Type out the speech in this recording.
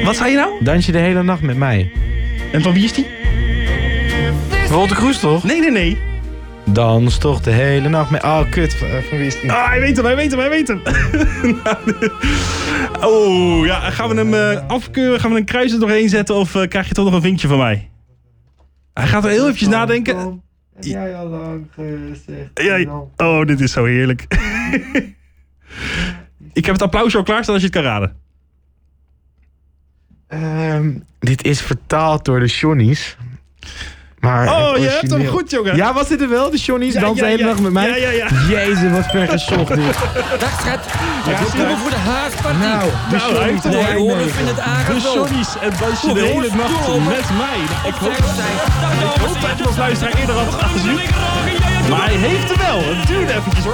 Wat zei je nou? Dans je de hele nacht met mij. En van wie is die? Wolter Kroes toch? Nee. Dans toch de hele nacht met... Oh, kut. Van wie is die? Ah, hij weet hem. Oh, ja. Gaan we hem afkeuren? Gaan we een kruis er doorheen zetten? Of krijg je toch nog een vinkje van mij? Hij gaat er heel eventjes nadenken. Heb jij al lang gezegd? Ja, oh, dit is zo heerlijk. Ik heb het applausje al klaarstaan als je het kan raden. Dit is vertaald door de Johnny's. Maar oh, je hebt hem goed, jongen. Ja, was dit er wel? De Johnny's dansen de hele nacht met mij? Ja. Jezus, wat ver gezocht dit. Dag schat, ja, voor de haastpartie. Nou, hij heeft het nee, hoor, ik vind het De aangevuld. Johnny's en dans je de hele nacht met mij. Ik hoop dat je als luisteraar eerder had gezien. Maar hij heeft er wel. Het duurde eventjes hoor.